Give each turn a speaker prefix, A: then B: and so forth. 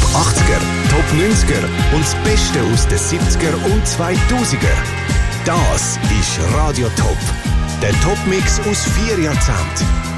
A: 80er, Top 90er und das Beste aus den 70er und 2000er. Das ist Radio Top. Der Top-Mix aus 4 Jahrzehnten.